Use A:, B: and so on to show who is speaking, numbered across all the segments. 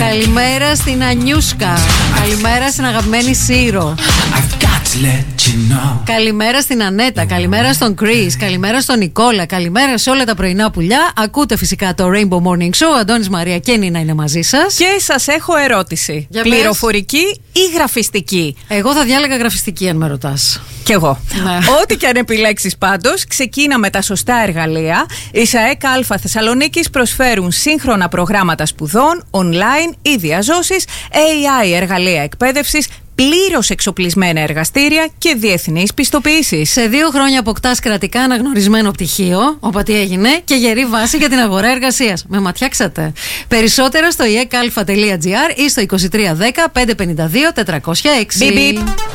A: Καλημέρα στην Ανιούσκα. Καλημέρα στην αγαπημένη Σύρο. Καλημέρα στην Ανέτα. Καλημέρα στον Chris. Καλημέρα στον Νικόλα. Καλημέρα σε όλα τα πρωινά πουλιά. Ακούτε φυσικά το Rainbow Morning Show. Αντώνης, Μαρία και Νίνα είναι μαζί σας.
B: Και σας έχω ερώτηση. Πληροφορική ή γραφιστική?
A: Εγώ θα διάλεγα γραφιστική, αν με ρωτάς.
B: Κι εγώ. Ναι. Ό,τι και αν επιλέξεις πάντως, ξεκίνα με τα σωστά εργαλεία. Οι ΣΑΕΚ Α Θεσσαλονίκης προσφέρουν σύγχρονα προγράμματα σπουδών, online ή διαζώσεις, AI εργαλεία εκπαίδευσης, πλήρως εξοπλισμένα εργαστήρια και διεθνείς πιστοποιήσεις. Σε 2 χρόνια αποκτάς κρατικά αναγνωρισμένο πτυχίο, όπα τι έγινε, και γερή βάση για την αγορά εργασίας. Με ματιάξατε. Περισσότερα στο iekalfa.gr ή στο 2310 552 406. Μπιμπι.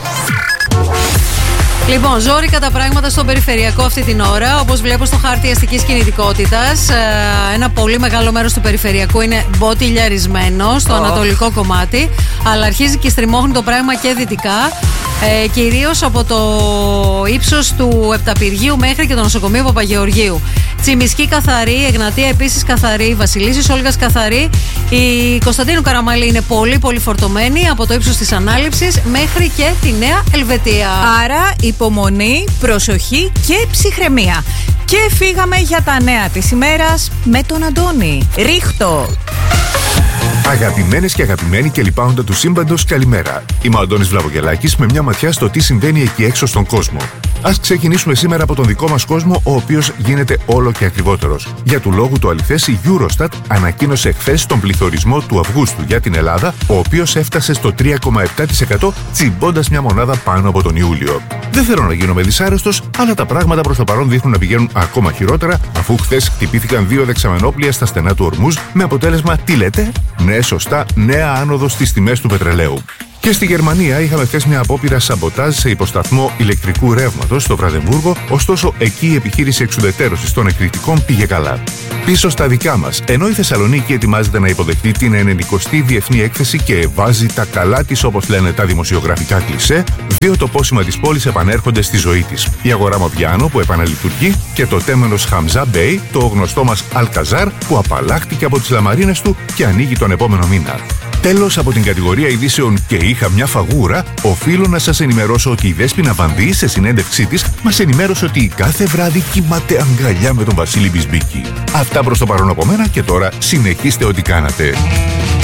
B: Λοιπόν, ζόρικα τα πράγματα στο περιφερειακό αυτή την ώρα. Όπως βλέπω στο χάρτη αστικής κινητικότητας, ένα πολύ μεγάλο μέρος του περιφερειακού είναι μποτιλιαρισμένο στο ανατολικό κομμάτι. Αλλά αρχίζει και στριμώχνει το πράγμα και δυτικά. Κυρίως από το ύψος του Επταπηργείου μέχρι και το νοσοκομείο Παπαγεωργίου. Τσιμισκή καθαρή, Εγνατία επίσης καθαρή, Βασιλίσσης Όλγας καθαρή. Η Κωνσταντίνου Καραμαλή είναι πολύ πολύ φορτωμένη από το ύψος της Ανάληψης μέχρι και τη Νέα Ελβετία. Άρα υπομονή, προσοχή και ψυχραιμία. Και φύγαμε για τα νέα της ημέρας με τον Αντώνη. Ρίχτω!
C: Αγαπημένες και αγαπημένοι και λοιπάοντα του σύμπαντος, καλημέρα. Είμαι ο Αντώνης Βλαβογελάκης με μια ματιά στο τι συμβαίνει εκεί έξω στον κόσμο. Ας ξεκινήσουμε σήμερα από τον δικό μας κόσμο, ο οποίος γίνεται όλο και ακριβότερος. Για του λόγου το αληθές, η Eurostat ανακοίνωσε χθες τον πληθωρισμό του Αυγούστου για την Ελλάδα, ο οποίος έφτασε στο 3,7%, τσιμπώντας μια μονάδα πάνω από τον Ιούλιο. Δεν θέλω να γίνομαι δυσάρεστος, αλλά τα πράγματα προς το παρόν δείχνουν να πηγαίνουν ακόμα χειρότερα, αφού χθες χτυπήθηκαν 2 δεξαμενόπλια στα στενά του Ορμούζ, με αποτέλεσμα, τι λέτε? Ναι, σωστά, νέα άνοδο στις τιμές του πετρελαίου. Και στη Γερμανία είχαμε χθες μια απόπειρα σαμποτάζ σε υποσταθμό ηλεκτρικού ρεύματος στο Βραντεμβούργο, ωστόσο εκεί η επιχείρηση εξουδετερώσης των εκρηκτικών πήγε καλά. Πίσω στα δικά μας, ενώ η Θεσσαλονίκη ετοιμάζεται να υποδεχτεί την 90η Διεθνή Έκθεση και βάζει τα καλά της, όπως λένε τα δημοσιογραφικά κλισέ, 2 τοπόσημα της πόλης επανέρχονται στη ζωή της. Η αγορά Μοδιάνο που επαναλειτουργεί και το τέμενος Χαμζά Μπέι, το γνωστό μας Αλκαζάρ που απαλλάχτηκε από τις λαμαρίνες του και ανοίγει τον επόμενο μήνα. Τέλος, από την κατηγορία ειδήσεων «Και είχα μια φαγούρα», οφείλω να σας ενημερώσω ότι η Δέσποινα Βανδύ σε συνέντευξή της μας ενημέρωσε ότι κάθε βράδυ κοιμάται αγκαλιά με τον Βασίλη Μπισμπίκη. Αυτά προς το παρόν από μένα και τώρα συνεχίστε ό,τι κάνατε.